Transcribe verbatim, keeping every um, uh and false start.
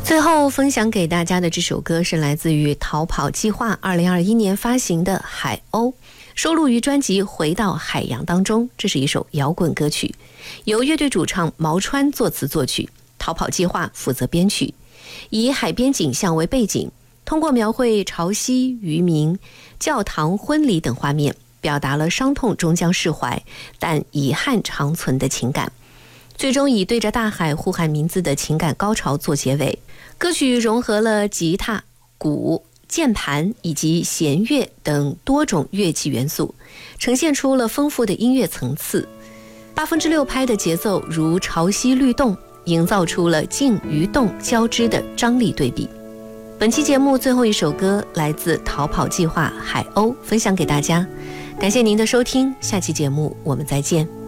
最后分享给大家的这首歌是来自于逃跑计划二零二一年发行的《海鸥》，收录于专辑《回到海洋》当中。这是一首摇滚歌曲，由乐队主唱毛川作词作曲，逃跑计划负责编曲，以海边景象为背景，通过描绘潮汐、渔民、教堂、婚礼等画面，表达了伤痛终将释怀，但遗憾长存的情感。最终以对着大海呼喊名字的情感高潮做结尾。歌曲融合了吉他、鼓、键盘以及弦乐等多种乐器元素，呈现出了丰富的音乐层次。八分之六拍的节奏如潮汐律动，营造出了静与动交织的张力对比。本期节目最后一首歌来自逃跑计划《海鸥》，分享给大家。感谢您的收听，下期节目我们再见。